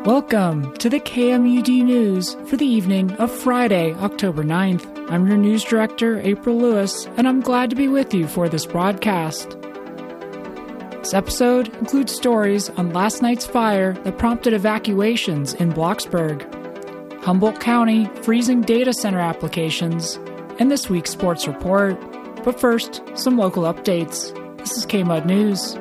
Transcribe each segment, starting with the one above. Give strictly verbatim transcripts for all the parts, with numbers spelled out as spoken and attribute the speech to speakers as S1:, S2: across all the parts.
S1: Welcome to the K M U D News for the evening of Friday, October ninth. I'm your news director, April Lewis, and I'm glad to be with you for this broadcast. This episode includes stories on last night's fire that prompted evacuations in Bloxburg, Humboldt County freezing data center applications, and this week's sports report. But first, some local updates. This is K M U D News.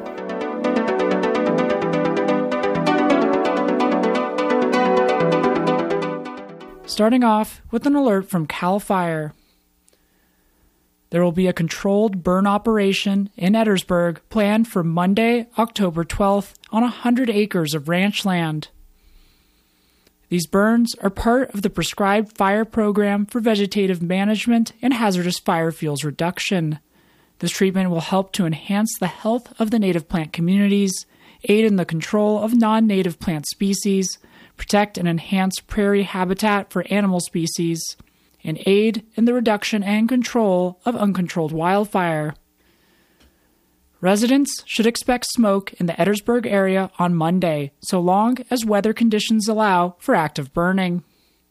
S1: Starting off with an alert from CAL FIRE. There will be a controlled burn operation in Edwardsburg planned for Monday, October twelfth on one hundred acres of ranch land. These burns are part of the prescribed fire program for vegetative management and hazardous fire fuels reduction. This treatment will help to enhance the health of the native plant communities, aid in the control of non-native plant species, protect and enhance prairie habitat for animal species, and aid in the reduction and control of uncontrolled wildfire. Residents should expect smoke in the Edwardsburg area on Monday, so long as weather conditions allow for active burning.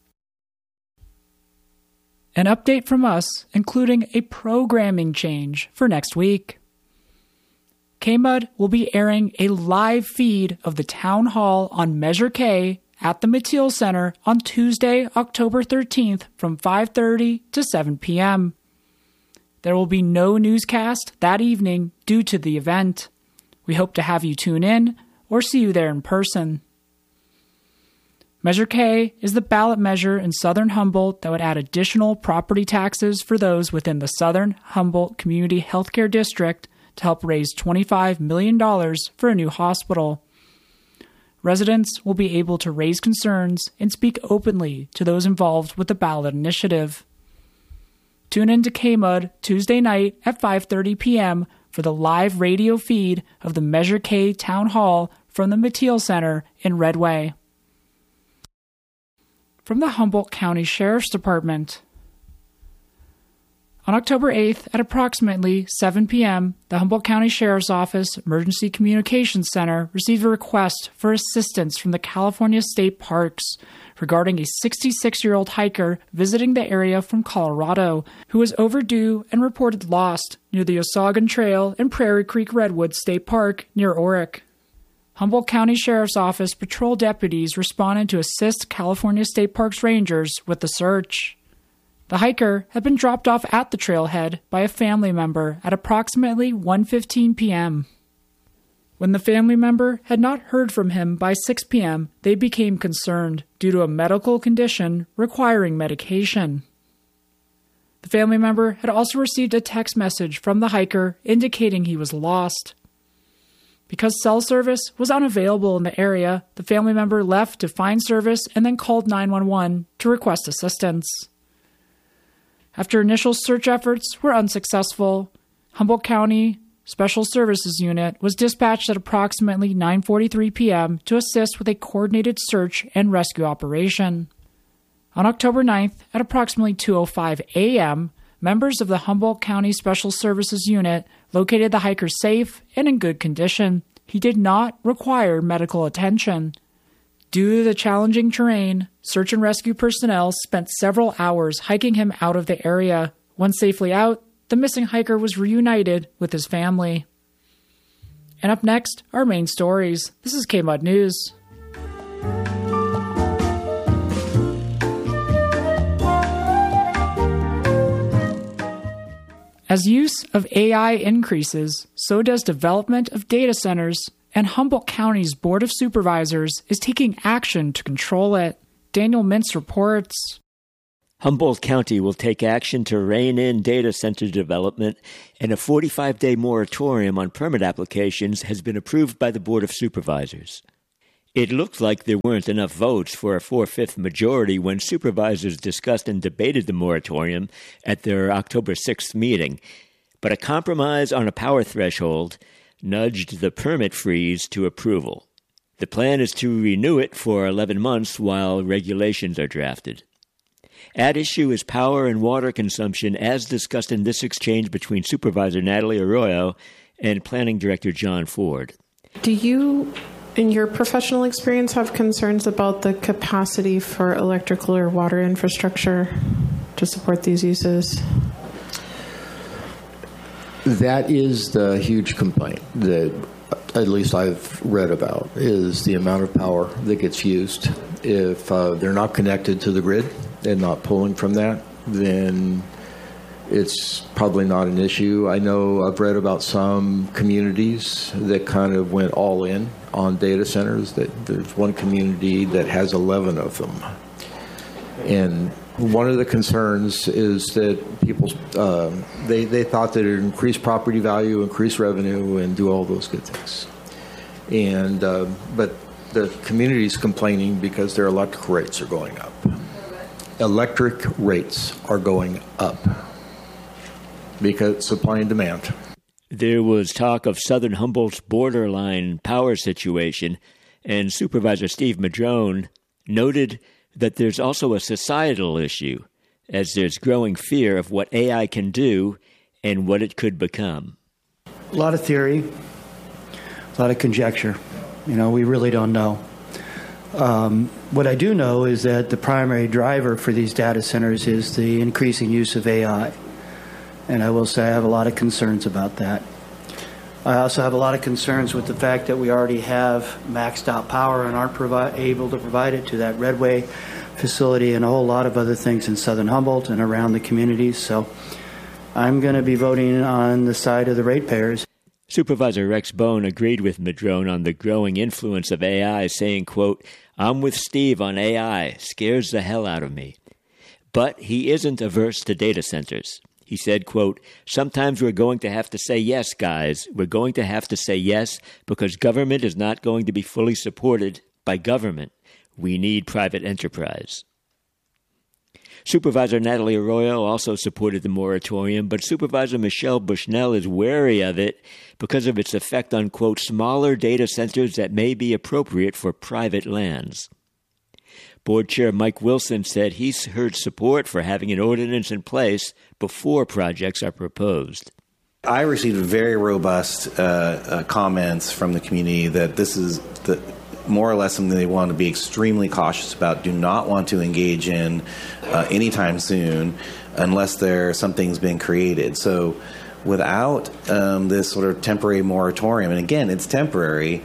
S1: An update from us, including a programming change for next week. K M U D will be airing a live feed of the town hall on Measure K at the Mateel Center on Tuesday, October thirteenth from five thirty to seven p.m. There will be no newscast that evening due to the event. We hope to have you tune in or see you there in person. Measure K is the ballot measure in Southern Humboldt that would add additional property taxes for those within the Southern Humboldt Community Healthcare District to help raise twenty-five million dollars for a new hospital. Residents will be able to raise concerns and speak openly to those involved with the ballot initiative. Tune in to K M U D Tuesday night at five thirty p.m. for the live radio feed of the Measure K Town Hall from the Mateel Center in Redway. From the Humboldt County Sheriff's Department. On October eighth at approximately seven p.m., the Humboldt County Sheriff's Office Emergency Communications Center received a request for assistance from the California State Parks regarding a sixty-six-year-old hiker visiting the area from Colorado who was overdue and reported lost near the Osagon Trail and Prairie Creek Redwoods State Park near Orick. Humboldt County Sheriff's Office patrol deputies responded to assist California State Parks rangers with the search. The hiker had been dropped off at the trailhead by a family member at approximately one fifteen p.m. When the family member had not heard from him by six p.m., they became concerned due to a medical condition requiring medication. The family member had also received a text message from the hiker indicating he was lost. Because cell service was unavailable in the area, the family member left to find service and then called nine one one to request assistance. After initial search efforts were unsuccessful, Humboldt County Special Services Unit was dispatched at approximately nine forty-three p.m. to assist with a coordinated search and rescue operation. On October ninth, at approximately two oh five a.m., members of the Humboldt County Special Services Unit located the hiker safe and in good condition. He did not require medical attention. Due to the challenging terrain, search and rescue personnel spent several hours hiking him out of the area. Once safely out, the missing hiker was reunited with his family. And up next, our main stories. This is K M U D News. As use of A I increases, so does development of data centers, and Humboldt County's Board of Supervisors is taking action to control it. Daniel Mintz reports.
S2: Humboldt County will take action to rein in data center development, and a forty-five day moratorium on permit applications has been approved by the Board of Supervisors. It looked like there weren't enough votes for a four-fifths majority when supervisors discussed and debated the moratorium at their October sixth meeting, but a compromise on a power threshold nudged the permit freeze to approval. The plan is to renew it for eleven months while regulations are drafted. At issue is power and water consumption as discussed in this exchange between Supervisor Natalie Arroyo and Planning Director John Ford.
S3: Do you in your professional experience, have concerns about the capacity for electrical or water infrastructure to support these uses?
S4: That is the huge complaint that at least I've read about, is the amount of power that gets used. If uh, they're not connected to the grid and not pulling from that, then it's probably not an issue. I know I've read about some communities that kind of went all in on data centers. That there's one community that has eleven of them. And one of the concerns is that people, uh, they, they thought that it would increase property value, increase revenue, and do all those good things. And uh, but the community's complaining because their electric rates are going up. Electric rates are going up because supply and demand.
S2: There was talk of Southern Humboldt's borderline power situation, and Supervisor Steve Madrone noted that there's also a societal issue, as there's growing fear of what A I can do and what it could become.
S5: A lot of theory, a lot of conjecture. You know, we really don't know. Um, what I do know is that the primary driver for these data centers is the increasing use of A I. And I will say I have a lot of concerns about that. I also have a lot of concerns with the fact that we already have maxed out power and aren't provi- able to provide it to that Redway facility and a whole lot of other things in Southern Humboldt and around the communities. So I'm going to be voting on the side of the ratepayers.
S2: Supervisor Rex Bone agreed with Madrone on the growing influence of A I, saying, quote, "I'm with Steve on A I. Scares the hell out of me." But he isn't averse to data centers. He said, quote, "Sometimes we're going to have to say yes, guys. We're going to have to say yes because government is not going to be fully supported by government. We need private enterprise." Supervisor Natalie Arroyo also supported the moratorium, but Supervisor Michelle Bushnell is wary of it because of its effect on, quote, "smaller data centers that may be appropriate for private lands." Board Chair Mike Wilson said he's heard support for having an ordinance in place before projects are proposed.
S6: I received very robust uh, uh, comments from the community that this is the, more or less something they want to be extremely cautious about, do not want to engage in uh, anytime soon unless there something's been created. So without um, this sort of temporary moratorium, and again, it's temporary,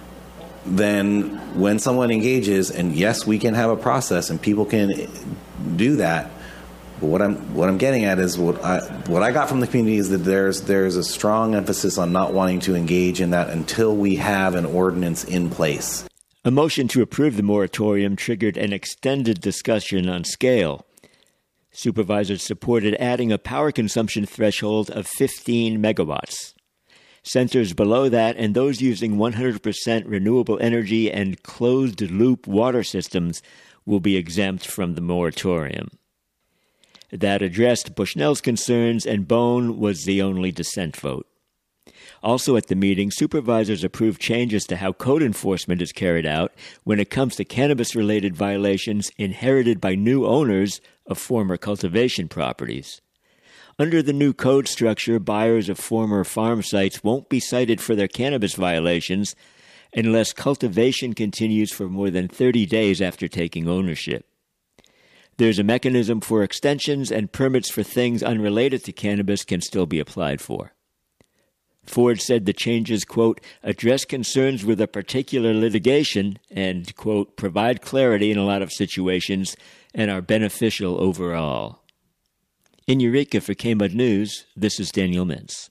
S6: then when someone engages, and yes, we can have a process and people can do that, but what I'm what I'm getting at is what I what I got from the community is that there's there's a strong emphasis on not wanting to engage in that until we have an ordinance in place.
S2: A motion to approve the moratorium triggered an extended discussion on scale. Supervisors supported adding a power consumption threshold of fifteen megawatts. Centers below that and those using one hundred percent renewable energy and closed-loop water systems will be exempt from the moratorium. That addressed Bushnell's concerns, and Bone was the only dissent vote. Also at the meeting, supervisors approved changes to how code enforcement is carried out when it comes to cannabis-related violations inherited by new owners of former cultivation properties. Under the new code structure, buyers of former farm sites won't be cited for their cannabis violations unless cultivation continues for more than thirty days after taking ownership. There's a mechanism for extensions, and permits for things unrelated to cannabis can still be applied for. Ford said the changes, quote, address concerns with a particular litigation and, quote, provide clarity in a lot of situations and are beneficial overall. In Eureka for K M U D News, this is Daniel Mintz.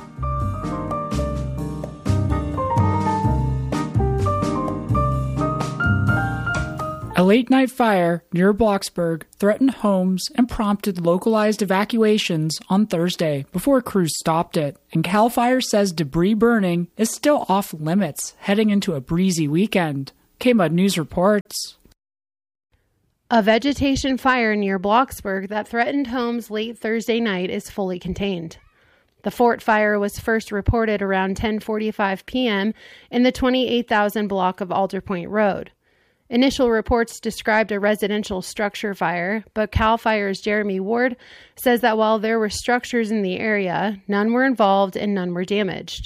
S1: A late-night fire near Blocksburg threatened homes and prompted localized evacuations on Thursday before crews stopped it, and CAL FIRE says debris burning is still off-limits heading into a breezy weekend. K M U D News reports.
S7: A vegetation fire near Blocksburg that threatened homes late Thursday night is fully contained. The Fort fire was first reported around ten forty-five p.m. in the twenty-eight thousand block of Alder Point Road. Initial reports described a residential structure fire, but CAL FIRE's Jeremy Ward says that while there were structures in the area, none were involved and none were damaged.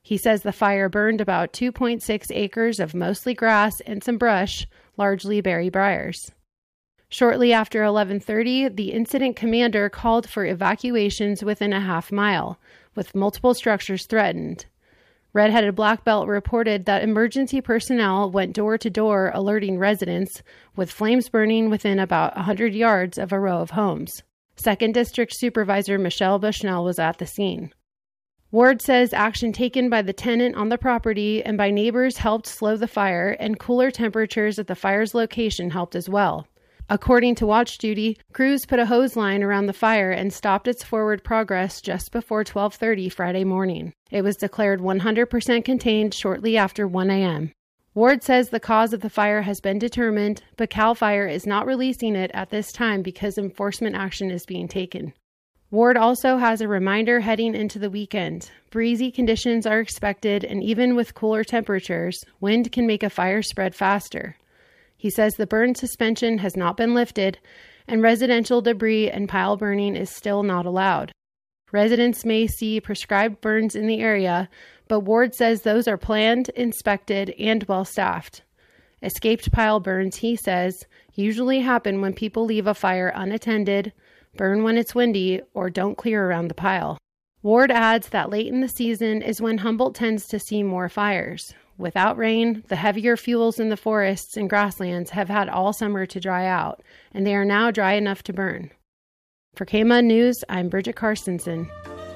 S7: He says the fire burned about two point six acres of mostly grass and some brush, largely berry briars. Shortly after eleven thirty, the incident commander called for evacuations within a half mile, with multiple structures threatened. Red-Headed Black Belt reported that emergency personnel went door to door alerting residents, with flames burning within about one hundred yards of a row of homes. Second District Supervisor Michelle Bushnell was at the scene. Ward says action taken by the tenant on the property and by neighbors helped slow the fire, and cooler temperatures at the fire's location helped as well. According to Watch Duty, crews put a hose line around the fire and stopped its forward progress just before twelve thirty Friday morning. It was declared one hundred percent contained shortly after one a.m. Ward says the cause of the fire has been determined, but CAL FIRE is not releasing it at this time because enforcement action is being taken. Ward also has a reminder heading into the weekend. Breezy conditions are expected, and even with cooler temperatures, wind can make a fire spread faster. He says the burn suspension has not been lifted, and residential debris and pile burning is still not allowed. Residents may see prescribed burns in the area, but Ward says those are planned, inspected, and well-staffed. Escaped pile burns, he says, usually happen when people leave a fire unattended, burn when it's windy, or don't clear around the pile. Ward adds that late in the season is when Humboldt tends to see more fires. Without rain, the heavier fuels in the forests and grasslands have had all summer to dry out, and they are now dry enough to burn. For K M U D News, I'm Bridget Carstensen.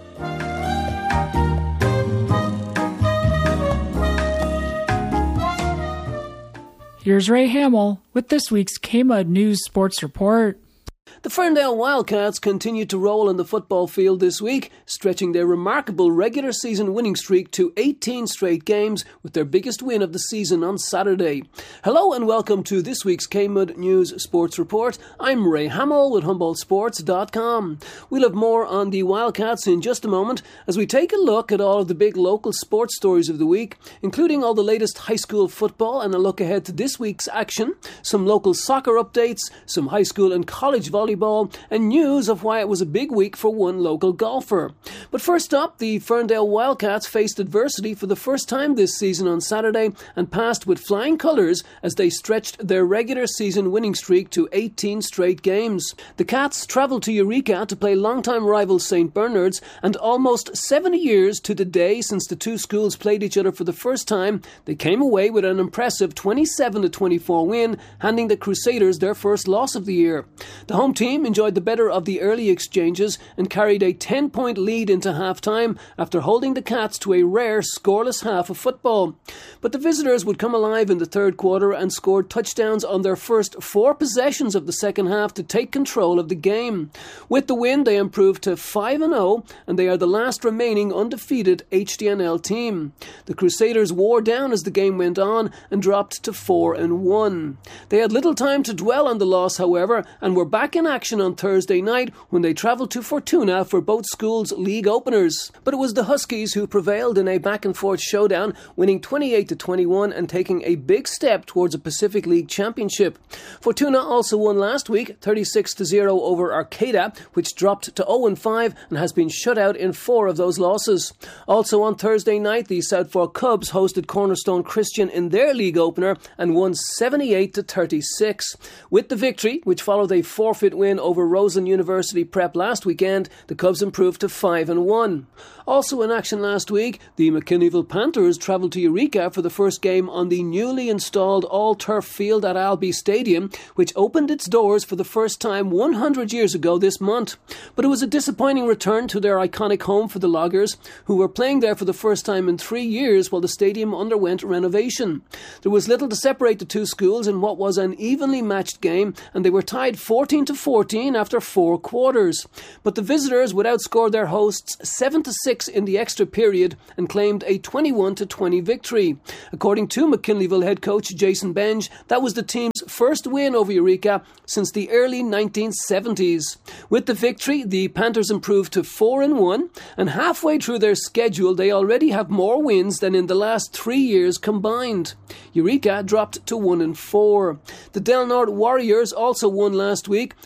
S1: Here's Ray Hamill with this week's K M U D News Sports Report.
S8: The Ferndale Wildcats continued to roll on the football field this week, stretching their remarkable regular season winning streak to eighteen straight games, with their biggest win of the season on Saturday. Hello and welcome to this week's K M U D News Sports Report. I'm Ray Hamill with Humboldt Sports dot com. We'll have more on the Wildcats in just a moment as we take a look at all of the big local sports stories of the week, including all the latest high school football and a look ahead to this week's action, some local soccer updates, some high school and college volleyball, and news of why it was a big week for one local golfer. But first up, the Ferndale Wildcats faced adversity for the first time this season on Saturday and passed with flying colours as they stretched their regular season winning streak to eighteen straight games. The Cats travelled to Eureka to play longtime rival Saint Bernard's, and almost seventy years to the day since the two schools played each other for the first time, they came away with an impressive twenty-seven to twenty-four win, handing the Crusaders their first loss of the year. The home team enjoyed the better of the early exchanges and carried a ten-point lead into half-time after holding the Cats to a rare scoreless half of football. But the visitors would come alive in the third quarter and scored touchdowns on their first four possessions of the second half to take control of the game. With the win, they improved to five and oh, and they are the last remaining undefeated H D N L team. The Crusaders wore down as the game went on and dropped to four and one. They had little time to dwell on the loss, however, and were back in action on Thursday night when they travelled to Fortuna for both schools' league openers. But it was the Huskies who prevailed in a back-and-forth showdown, winning twenty-eight to twenty-one and taking a big step towards a Pacific League championship. Fortuna also won last week, thirty-six to zero over Arcata, which dropped to oh and five and has been shut out in four of those losses. Also on Thursday night, the South Fork Cubs hosted Cornerstone Christian in their league opener and won seventy-eight to thirty-six. With the victory, which followed a forfeit win over Rosen University Prep last weekend, the Cubs improved to five and one. Also in action last week, the McKinneyville Panthers travelled to Eureka for the first game on the newly installed all-turf field at Albee Stadium, which opened its doors for the first time one hundred years ago this month. But it was a disappointing return to their iconic home for the Loggers, who were playing there for the first time in three years while the stadium underwent renovation. There was little to separate the two schools in what was an evenly matched game, and they were tied fourteen to fourteen after four quarters. But the visitors would outscore their hosts seven to six in the extra period and claimed a twenty-one to twenty victory. According to McKinleyville head coach Jason Benge, that was the team's first win over Eureka since the early nineteen seventies. With the victory, the Panthers improved to four and one, and halfway through their schedule they already have more wins than in the last three years combined. Eureka dropped to one and four. The Del Norte Warriors also won last week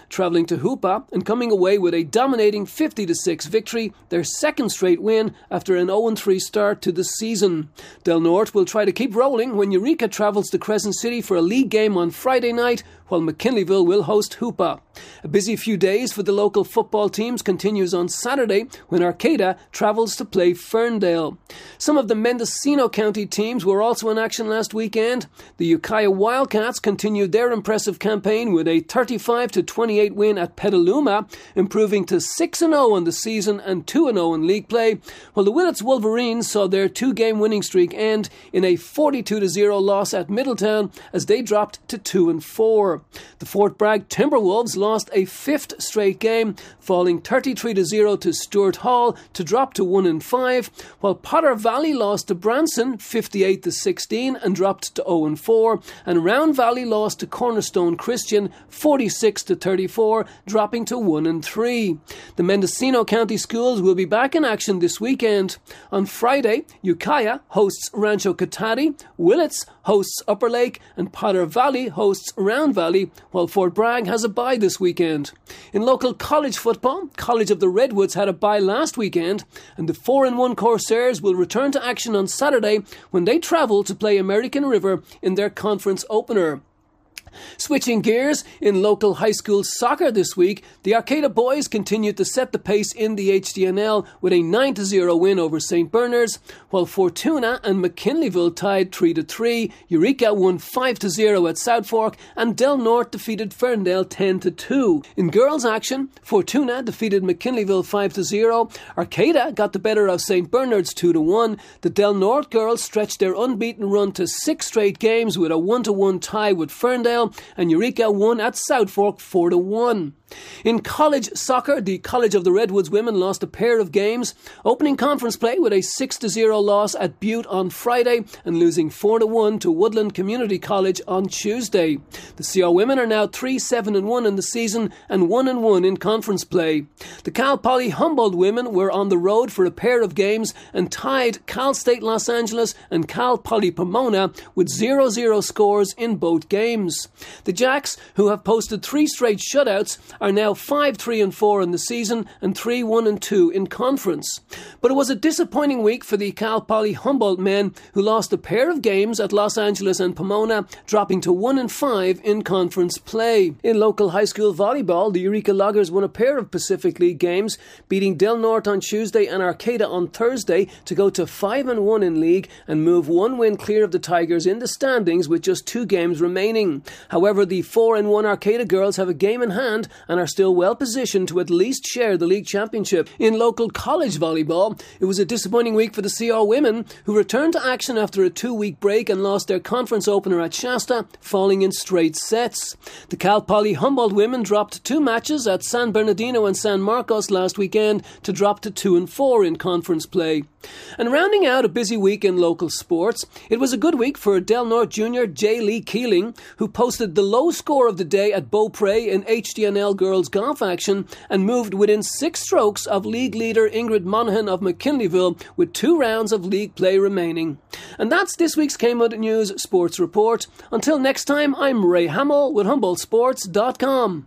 S8: travelling to Hoopa and coming away with a dominating fifty to six victory, their second straight win after an oh and three start to the season. Del Norte will try to keep rolling when Eureka travels to Crescent City for a league game on Friday night, while McKinleyville will host Hoopa. A busy few days for the local football teams continues on Saturday when Arcata travels to play Ferndale. Some of the Mendocino County teams were also in action last weekend. The Ukiah Wildcats continued their impressive campaign with a thirty-five to twenty-eight win at Petaluma, improving to six and oh on the season and two and oh in league play, while the Willits Wolverines saw their two-game winning streak end in a forty-two to zero loss at Middletown as they dropped to two and four. The Fort Bragg Timberwolves lost a fifth straight game, falling thirty-three to zero to Stuart Hall to drop to one and five, while Potter Valley lost to Branson fifty-eight to sixteen and dropped to oh and four, and Round Valley lost to Cornerstone Christian forty-six to thirty-four, dropping to one and three. The Mendocino County schools will be back in action this weekend. On Friday, Ukiah hosts Rancho Cotati, Willits hosts Upper Lake, and Potter Valley hosts Round Valley, while Fort Bragg has a bye this weekend. In local college football, College of the Redwoods had a bye last weekend, and the four and one Corsairs will return to action on Saturday when they travel to play American River in their conference opener. Switching gears, in local high school soccer this week, the Arcata boys continued to set the pace in the H D N L with a nine to zero win over Saint Bernard's, while Fortuna and McKinleyville tied three to three, Eureka won five to zero at South Fork, and Del Norte defeated Ferndale ten to two. In girls action, Fortuna defeated McKinleyville five to zero, Arcata got the better of Saint Bernard's two to one, the Del Norte girls stretched their unbeaten run to six straight games with a one to one tie with Ferndale, and Eureka won at South Fork four to one. In college soccer, the College of the Redwoods women lost a pair of games, opening conference play with a six to zero loss at Butte on Friday and losing four to one to Woodland Community College on Tuesday. The C R women are now three seven and one in the season and one and one in conference play. The Cal Poly Humboldt women were on the road for a pair of games and tied Cal State Los Angeles and Cal Poly Pomona with zero zero scores in both games. The Jacks, who have posted three straight shutouts, are now five three and four in the season and three one and two in conference. But it was a disappointing week for the Cal Poly Humboldt men, who lost a pair of games at Los Angeles and Pomona, dropping to one and five in conference play. In local high school volleyball, the Eureka Loggers won a pair of Pacific League games, beating Del Norte on Tuesday and Arcata on Thursday to go to five and one in league and move one win clear of the Tigers in the standings with just two games remaining. However, the four and one Arcata girls have a game in hand and are still well positioned to at least share the league championship. In local college volleyball, it was a disappointing week for the C R women, who returned to action after a two-week break and lost their conference opener at Shasta, falling in straight sets. The Cal Poly Humboldt women dropped two matches at San Bernardino and San Marcos last weekend to drop to two and four in conference play. And rounding out a busy week in local sports, it was a good week for Del Norte junior Jay Lee Keeling, who posted the low score of the day at Beaupre in H D N L girls golf action and moved within six strokes of league leader Ingrid Monaghan of McKinleyville with two rounds of league play remaining. And that's this week's Kmart News Sports Report. Until next time, I'm Ray Hamill with Humboldt Sports dot com.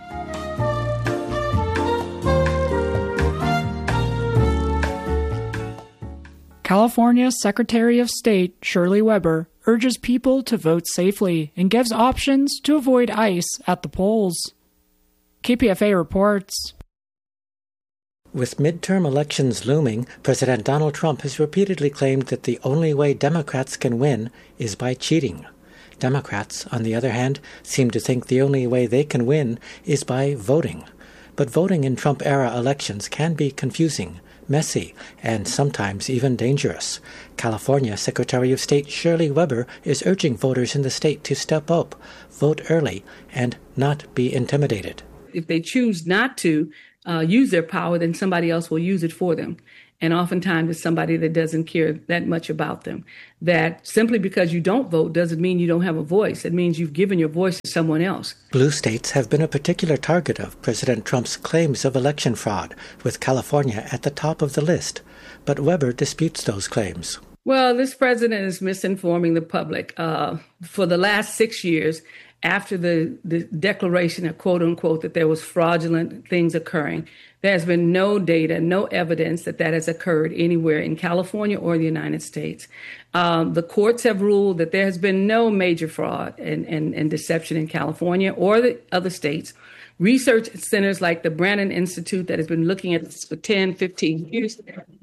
S1: California Secretary of State Shirley Weber urges people to vote safely and gives options to avoid ice at the polls. K P F A reports.
S9: With midterm elections looming, President Donald Trump has repeatedly claimed that the only way Democrats can win is by cheating. Democrats, on the other hand, seem to think the only way they can win is by voting. But voting in Trump-era elections can be confusing, messy, and sometimes even dangerous. California Secretary of State Shirley Weber is urging voters in the state to step up, vote early, and not be intimidated.
S10: If they choose not to uh, use their power, then somebody else will use it for them. And oftentimes it's somebody that doesn't care that much about them. That simply because you don't vote doesn't mean you don't have a voice. It means you've given your voice to someone else.
S9: Blue states have been a particular target of President Trump's claims of election fraud, with California at the top of the list. But Weber disputes those claims.
S10: Well, this president is misinforming the public. Uh, for the last six years, after the, the declaration of quote unquote that there was fraudulent things occurring. There has been no data, no evidence that that has occurred anywhere in California or the United States. Um, the courts have ruled that there has been no major fraud and, and, and deception in California or the other states. Research centers like the Brannon Institute that has been looking at this for ten, fifteen years,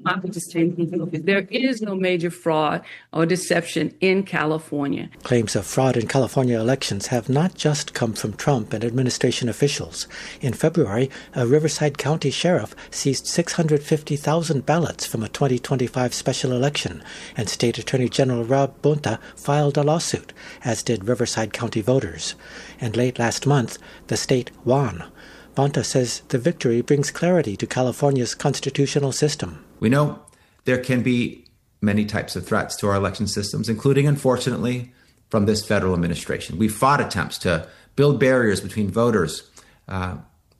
S10: there is no major fraud or deception in California.
S9: Claims of fraud in California elections have not just come from Trump and administration officials. In February, a Riverside County sheriff seized six hundred fifty thousand ballots from a twenty twenty-five special election, and State Attorney General Rob Bonta filed a lawsuit, as did Riverside County voters. And late last month, the state won. Bonta says the victory brings clarity to California's constitutional system.
S11: We know there can be many types of threats to our election systems, including, unfortunately, from this federal administration. We fought attempts to build barriers between voters uh,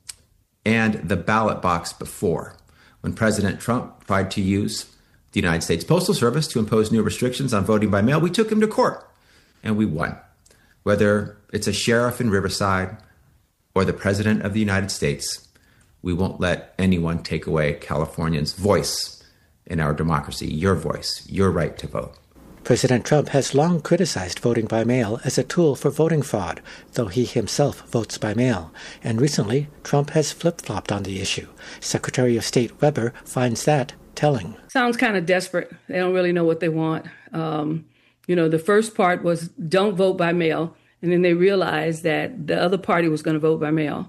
S11: and the ballot box before. When President Trump tried to use the United States Postal Service to impose new restrictions on voting by mail, we took him to court, and we won. Whether it's a sheriff in Riverside or the President of the United States, we won't let anyone take away Californians' voice in our democracy, your voice, your right to vote.
S9: President Trump has long criticized voting by mail as a tool for voting fraud, though he himself votes by mail. And recently, Trump has flip-flopped on the issue. Secretary of State Weber finds that telling.
S10: Sounds kind of desperate. They don't really know what they want. Um, you know, the first part was don't vote by mail. And then they realized that the other party was going to vote by mail.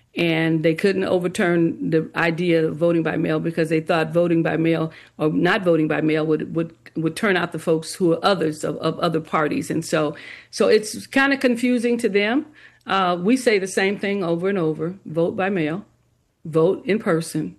S10: And they couldn't overturn the idea of voting by mail because they thought voting by mail or not voting by mail would would, would turn out the folks who are others of, of other parties. And so so it's kind of confusing to them. Uh, we say the same thing over and over. Vote by mail. Vote in person.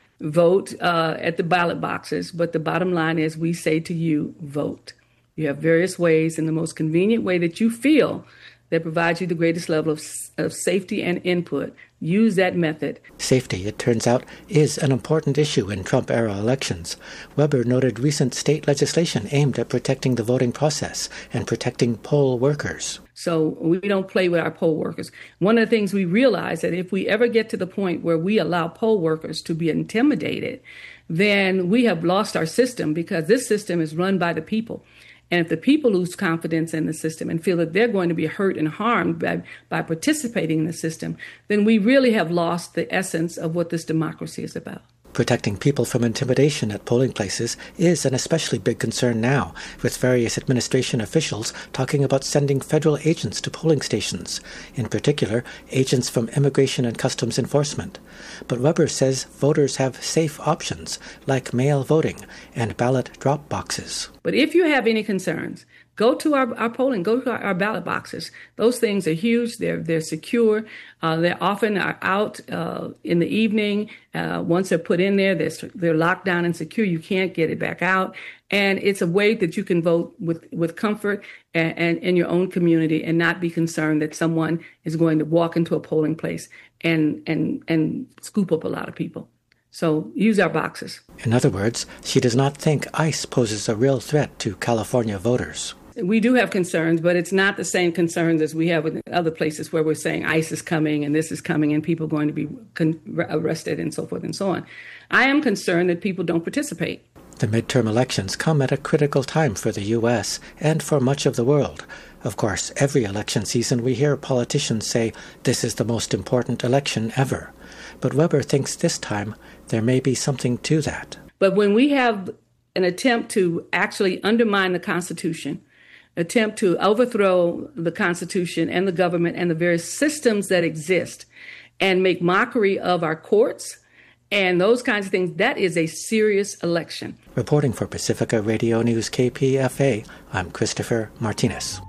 S10: Vote uh, at the ballot boxes. But the bottom line is we say to you, vote. You have various ways, and the most convenient way that you feel that provides you the greatest level of, of safety and input, use that method.
S9: Safety, it turns out, is an important issue in Trump-era elections. Weber noted recent state legislation aimed at protecting the voting process and protecting poll workers.
S10: So we don't play with our poll workers. One of the things we realize that if we ever get to the point where we allow poll workers to be intimidated, then we have lost our system because this system is run by the people. And if the people lose confidence in the system and feel that they're going to be hurt and harmed by, by participating in the system, then we really have lost the essence of what this democracy is about.
S9: Protecting people from intimidation at polling places is an especially big concern now, with various administration officials talking about sending federal agents to polling stations, in particular, agents from Immigration and Customs Enforcement. But Weber says voters have safe options, like mail voting and ballot drop boxes.
S10: But if you have any concerns, go to our, our polling, go to our, our ballot boxes. Those things are huge. They're they're secure. Uh, they often are out uh, in the evening. Uh, once they're put in there, they're, they're locked down and secure. You can't get it back out. And it's a way that you can vote with, with comfort and, and in your own community and not be concerned that someone is going to walk into a polling place and and and scoop up a lot of people. So use our boxes.
S9: In other words, she does not think ICE poses a real threat to California voters.
S10: We do have concerns, but it's not the same concerns as we have in other places where we're saying ICE is coming and this is coming and people are going to be con- arrested and so forth and so on. I am concerned that people don't participate.
S9: The midterm elections come at a critical time for the U S and for much of the world. Of course, every election season we hear politicians say this is the most important election ever. But Weber thinks this time there may be something to that.
S10: But when we have an attempt to actually undermine the Constitution, attempt to overthrow the Constitution and the government and the various systems that exist and make mockery of our courts and those kinds of things, that is a serious election.
S9: Reporting for Pacifica Radio News K P F A, I'm Christopher Martinez.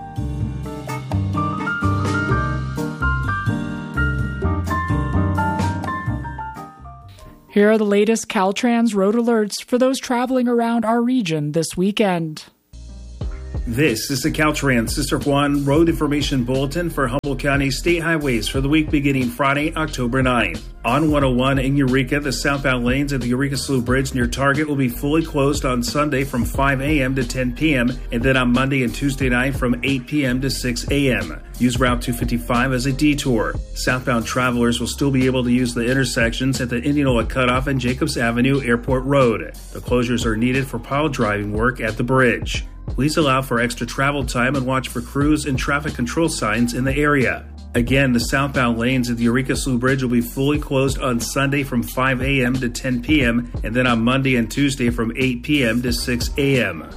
S1: Here are the latest Caltrans road alerts for those traveling around our region this weekend.
S12: This is the Caltrans Sister Juan Road Information Bulletin for Humboldt County State Highways for the week beginning Friday, October ninth. On one oh one in Eureka, the southbound lanes at the Eureka Slough Bridge near Target will be fully closed on Sunday from five a.m. to ten p.m. and then on Monday and Tuesday night from eight p.m. to six a.m. Use Route two fifty-five as a detour. Southbound travelers will still be able to use the intersections at the Indianola Cutoff and Jacobs Avenue Airport Road. The closures are needed for pile driving work at the bridge. Please allow for extra travel time and watch for crews and traffic control signs in the area. Again, the southbound lanes at the Eureka Slough Bridge will be fully closed on Sunday from five a.m. to ten p.m. and then on Monday and Tuesday from eight p.m. to six a.m.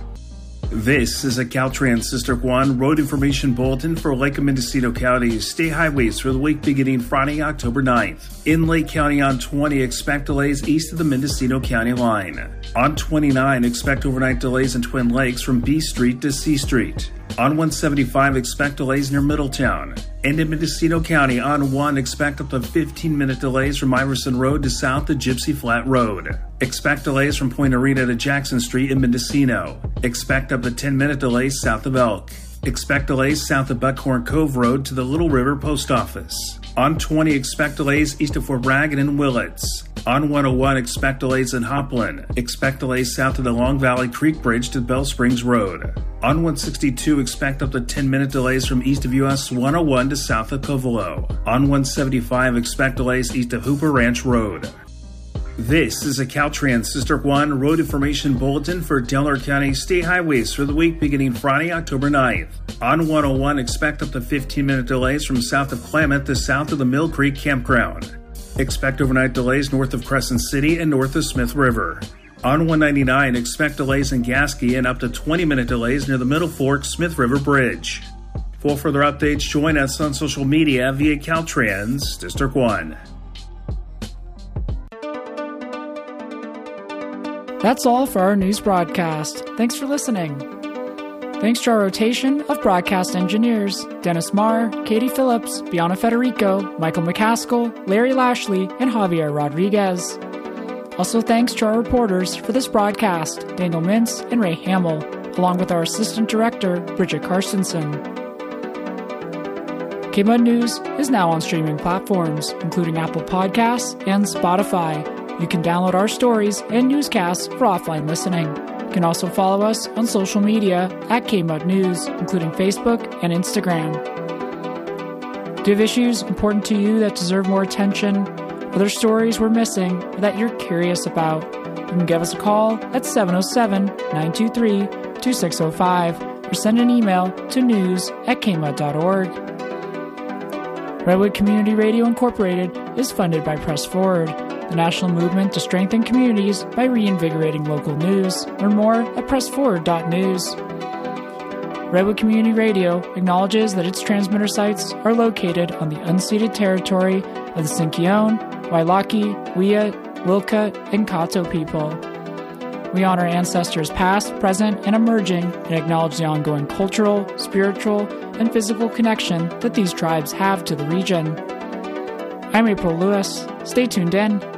S12: This is a Caltrans Sister Juan Road Information Bulletin for Lake and Mendocino County State Highways for the week beginning Friday, October ninth. In Lake County on twenty, expect delays east of the Mendocino County line. On twenty-nine, expect overnight delays in Twin Lakes from B Street to C Street. On one seventy-five, expect delays near Middletown. And in Mendocino County, on one, expect up to fifteen-minute delays from Iverson Road to south to Gypsy Flat Road. Expect delays from Point Arena to Jackson Street in Mendocino. Expect up to ten-minute delays south of Elk. Expect delays south of Buckhorn Cove Road to the Little River Post Office. On twenty, expect delays east of Fort Bragg and in Willits. On one oh one, expect delays in Hopland. Expect delays south of the Long Valley Creek Bridge to Bell Springs Road. On one sixty-two, expect up to ten-minute delays from east of U S one oh one to south of Covelo. On one seventy-five, expect delays east of Hooper Ranch Road. This is a Caltrans Sister Juan Road Information Bulletin for Delaware County State Highways for the week beginning Friday, October ninth. On one oh one, expect up to fifteen-minute delays from south of Klamath to south of the Mill Creek Campground. Expect overnight delays north of Crescent City and north of Smith River. On one ninety-nine, expect delays in Gasky and up to twenty-minute delays near the Middle Fork Smith River Bridge. For further updates, join us on social media via Caltrans District one.
S1: That's all for our news broadcast. Thanks for listening. Thanks to our rotation of broadcast engineers, Dennis Marr, Katie Phillips, Bianna Federico, Michael McCaskill, Larry Lashley, and Javier Rodriguez. Also thanks to our reporters for this broadcast, Daniel Mintz and Ray Hamill, along with our assistant director, Bridget Carstensen. K M U D News is now on streaming platforms, including Apple Podcasts and Spotify. You can download our stories and newscasts for offline listening. You can also follow us on social media at K M U D News, including Facebook and Instagram. Do you have issues important to you that deserve more attention? Other stories we're missing or that you're curious about? You can give us a call at seven oh seven, nine two three, two six oh five or send an email to news at k m u d dot org. Redwood Community Radio Incorporated is funded by Press Forward, the national movement to strengthen communities by reinvigorating local news. Learn more at press forward dot news. Redwood Community Radio acknowledges that its transmitter sites are located on the unceded territory of the Sinkyone, Wailaki, Wiyut, Wilka, and Kato people. We honor ancestors past, present, and emerging and acknowledge the ongoing cultural, spiritual, and physical connection that these tribes have to the region. I'm April Lewis. Stay tuned in.